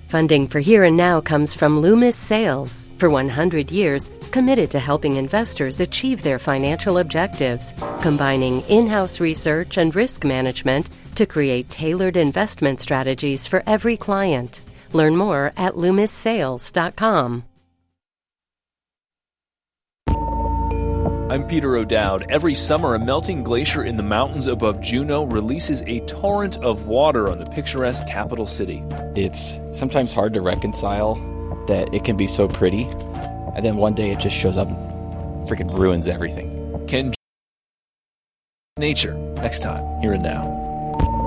Funding for Here and Now comes from Loomis Sales. For 100 years, committed to helping investors achieve their financial objectives, combining in-house research and risk management to create tailored investment strategies for every client. Learn more at LoomisSales.com. I'm Peter O'Dowd. Every summer, a melting glacier in the mountains above Juneau releases a torrent of water on the picturesque capital city. It's sometimes hard to reconcile that it can be so pretty, and then one day it just shows up and freaking ruins everything. Nature, next time, Here and Now.